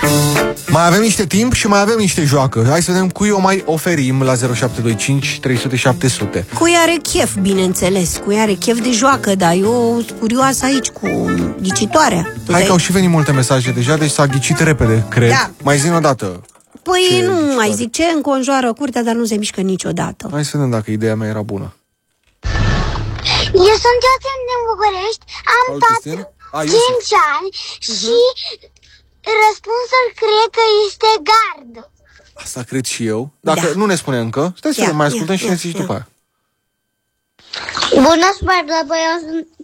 Mai avem niște timp și mai avem niște joacă. Hai să vedem cui o mai oferim la 0725 300 700. Cui are chef, bineînțeles. Cui are chef de joacă, dar eu sunt curioasă aici cu ghicitoarea. Hai că au și venit multe mesaje deja, deci s-a ghicit repede, cred. Da. Mai zi o dată. Păi nu mai zic ce înconjoară curtea, dar nu se mișcă niciodată. Hai să vedem dacă ideea mea era bună. Eu sunt Justin din București, am 5 ani și răspunsul cred că este gard. Asta cred și eu. Dacă nu ne spune încă, stai să mai ascultăm și ne zici după aia. Bună, Sparta, eu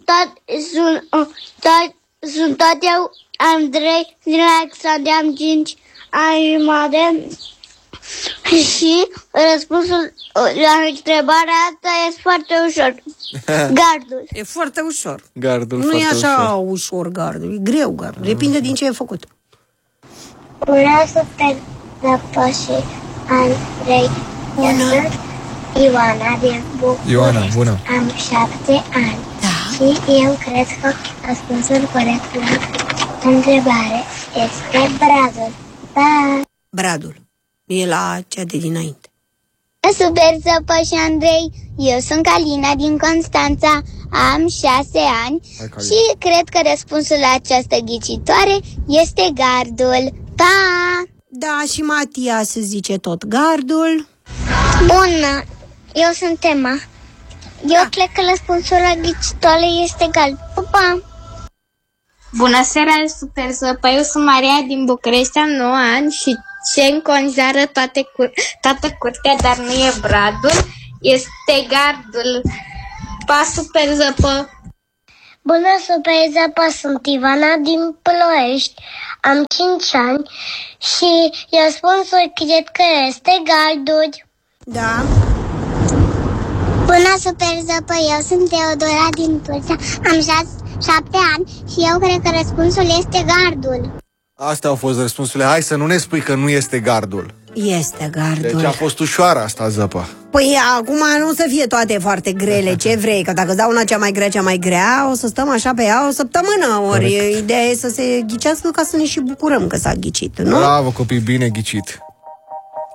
sunt tot eu, Andrei, din Alexandria, am 5 ani jumătate și răspunsul la întrebarea asta este foarte ușor. Gardul. E foarte ușor. Gardul. Nu e așa ușor gardul, e greu gardul. Depinde din ce e făcut. Bună, super Zăpă și Andrei. Eu sunt Ioana din București. Ioana, bună. Am 7 ani. Și eu cred că răspunsul corect la întrebare este bradul. Da. Bradul. E la cea de dinainte. Super Zăpă și Andrei. Eu sunt Calina din Constanța. Am 6 ani. Și cred că răspunsul la această ghicitoare este gardul. Pa! Da, și Matias zice tot gardul. Bună, eu sunt Emma. Eu cred că răspunsul la ghicitoare este gard. Pa! Bună seara, Super Zăpă. Eu sunt Maria din București, am 9 ani și ce înconjoară toată curtea, dar nu e bradul, este gardul. Pa, Super Zăpă! Bună, Super Zăpă, sunt Ivana din Ploiești, am 5 ani și răspunsul cred că este gardul. Da. Bună, Super Zăpă, eu sunt Teodora din Tulcea, am 7 ani și eu cred că răspunsul este gardul. Astea au fost răspunsurile. Hai să nu ne spui că nu este gardul. Este gardul. Deci a fost ușoară asta, Zăpă. Păi acum nu să fie toate foarte grele. Ce vrei? Că dacă îți dau una cea mai grea, o să stăm așa pe ea o săptămână. Ori ideea e să se ghicească ca să ne și bucurăm că s-a ghicit, nu? Bravo, copii, bine ghicit.